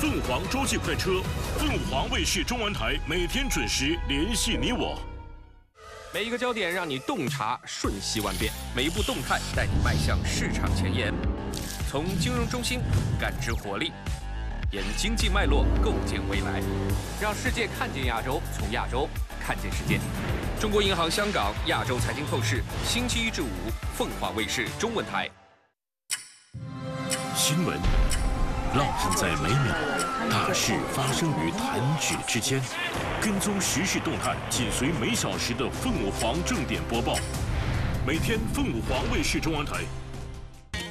凤凰洲际快车，凤凰卫视中文台每天准时联系你我。 每一个焦点让你洞察瞬息万变，每一步动态带你迈向市场前沿。从金融中心感知活力，沿经济脉络构建未来，让世界看见亚洲，从亚洲看见世界。中国银行香港亚洲财经透视，星期一至五，凤凰卫视中文台。 新闻浪漫在每秒，大事发生于弹指之间。跟踪时事动态，紧随每小时的凤凰正点播报。每天凤凰卫视中文台